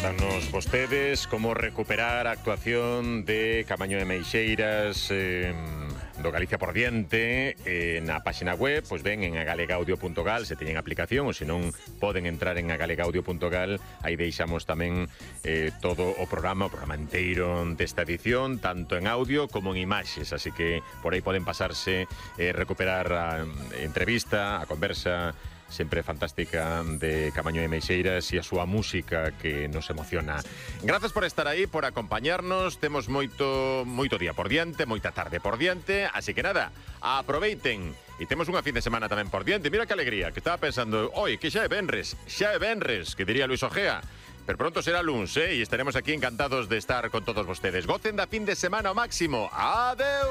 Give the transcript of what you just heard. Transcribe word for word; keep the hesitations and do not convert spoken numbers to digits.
Contanos vostedes como recuperar a actuación de Caamaño de Meixeiras eh, do Galicia por diante eh, na página web, pois ben en agalegaudio punto gal se teñen aplicación, ou se non poden entrar en agalegaudio punto gal, aí deixamos tamén eh, todo o programa, o programa inteiro desta edición, tanto en audio como en imaxes, así que por aí poden pasarse, eh, recuperar a entrevista, a conversa sempre fantástica de Caamaño de Meixeiras e a súa música que nos emociona. Grazas por estar aí, por acompañarnos. Temos moito moito día por diante, moita tarde por diante, así que nada, aproveiten. E temos unha fin de semana tamén por diante. Mira que alegría, que estaba pensando, oi, que xa é venres, xa é venres, que diría Luis Ojea. Pero pronto será luns, eh? E estaremos aquí encantados de estar con todos vostedes. Gocen da fin de semana ao máximo. Adeu!